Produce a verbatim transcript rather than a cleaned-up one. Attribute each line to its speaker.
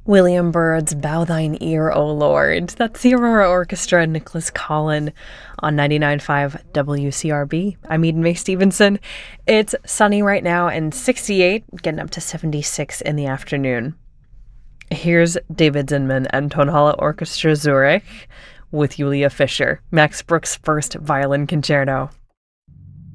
Speaker 1: William Byrd's Bow Thine Ear, O Lord. That's the Aurora Orchestra and Nicholas Collin on ninety-nine point five W C R B. I'm Eden Mae Stevenson. It's sunny right now and sixty-eight, getting up to seventy-six in the afternoon. Here's David Zinman and Tonhalle Orchestra Zurich with Julia Fischer, Max Bruch's first violin concerto.